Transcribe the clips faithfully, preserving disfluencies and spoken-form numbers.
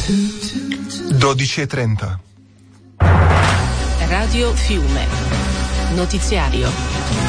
dodici e trenta. Radio Fiume. Notiziario.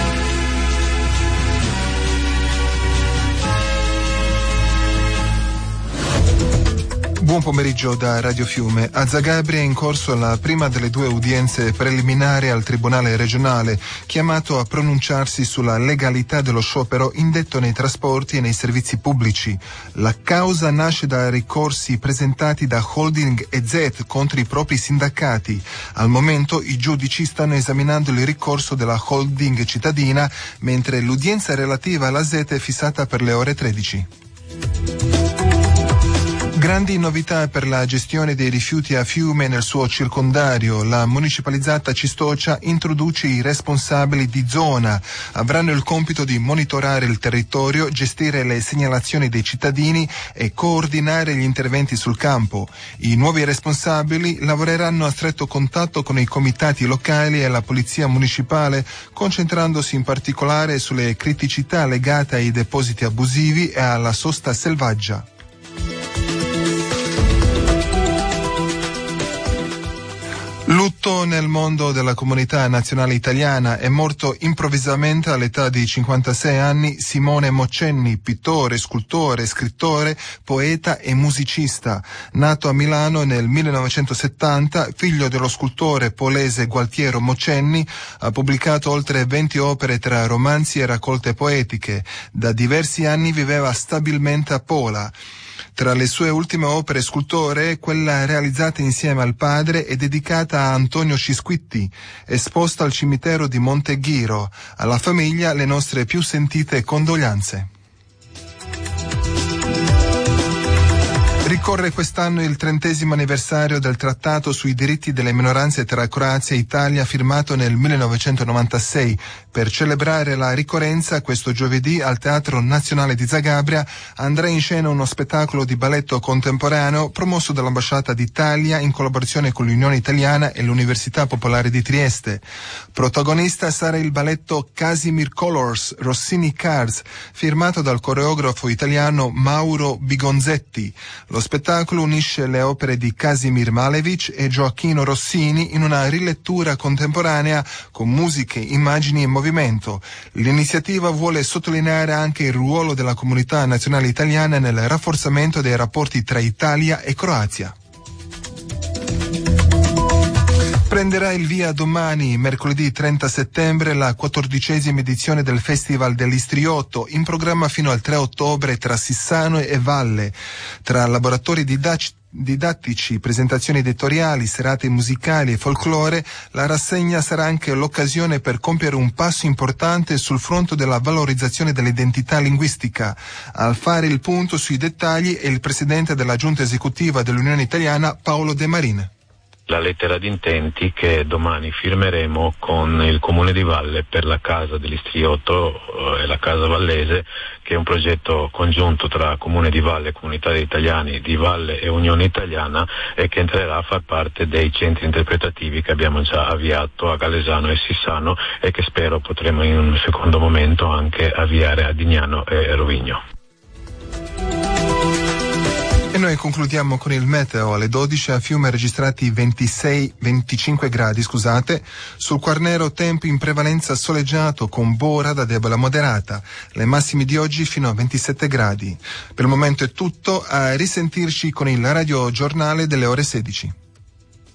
Buon pomeriggio da Radio Fiume. A Zagabria è in corso la prima delle due udienze preliminari al Tribunale regionale, chiamato a pronunciarsi sulla legalità dello sciopero indetto nei trasporti e nei servizi pubblici. La causa nasce da ricorsi presentati da Holding e Z E T contro i propri sindacati. Al momento i giudici stanno esaminando il ricorso della Holding cittadina, mentre l'udienza relativa alla Z E T è fissata per le ore tredici. Grandi novità per la gestione dei rifiuti a Fiume e nel suo circondario. La municipalizzata Cistocia introduce i responsabili di zona. Avranno il compito di monitorare il territorio, gestire le segnalazioni dei cittadini e coordinare gli interventi sul campo. I nuovi responsabili lavoreranno a stretto contatto con i comitati locali e la polizia municipale, concentrandosi in particolare sulle criticità legate ai depositi abusivi e alla sosta selvaggia. Lutto nel mondo della comunità nazionale italiana. È morto improvvisamente all'età di cinquantasei anni Simone Moccenni, pittore, scultore, scrittore, poeta e musicista. Nato a Milano nel millenovecentosettanta, figlio dello scultore polese Gualtiero Moccenni, ha pubblicato oltre venti opere tra romanzi e raccolte poetiche. Da diversi anni viveva stabilmente a Pola. Tra le sue ultime opere scultoree, quella realizzata insieme al padre è dedicata a Antonio Cisquitti, esposta al cimitero di Monteghiro. Alla famiglia le nostre più sentite condoglianze. Ricorre quest'anno il trentesimo anniversario del trattato sui diritti delle minoranze tra Croazia e Italia firmato nel millenovecentonovantasei. Per celebrare la ricorrenza, questo giovedì al Teatro Nazionale di Zagabria andrà in scena uno spettacolo di balletto contemporaneo promosso dall'Ambasciata d'Italia in collaborazione con l'Unione Italiana e l'Università Popolare di Trieste. Protagonista sarà il balletto Casimir Colors Rossini Cars, firmato dal coreografo italiano Mauro Bigonzetti. Lo spettacolo unisce le opere di Casimir Malevich e Gioacchino Rossini in una rilettura contemporanea con musiche, immagini e movimento. L'iniziativa vuole sottolineare anche il ruolo della comunità nazionale italiana nel rafforzamento dei rapporti tra Italia e Croazia. Prenderà il via domani, mercoledì trenta settembre, la quattordicesima edizione del Festival dell'Istriotto, in programma fino al tre ottobre tra Sissano e Valle. Tra laboratori didattici didattici, presentazioni editoriali, serate musicali e folklore, la rassegna sarà anche l'occasione per compiere un passo importante sul fronte della valorizzazione dell'identità linguistica. A fare il punto sui dettagli è il presidente della giunta esecutiva dell'Unione Italiana, Paolo De Marin. La lettera d'intenti che domani firmeremo con il Comune di Valle per la Casa dell'Istriotto eh, e la Casa Vallese, che è un progetto congiunto tra Comune di Valle, Comunità degli Italiani di Valle e Unione Italiana, e che entrerà a far parte dei centri interpretativi che abbiamo già avviato a Galesano e Sissano e che spero potremo in un secondo momento anche avviare a Dignano e Rovigno. E noi concludiamo con il meteo. Alle dodici a Fiume registrati ventisei venticinque gradi, scusate. Sul Quarnero tempo in prevalenza soleggiato con bora da debole a moderata. Le massime di oggi fino a ventisette gradi. Per il momento è tutto, a risentirci con il Radio Giornale delle ore sedici.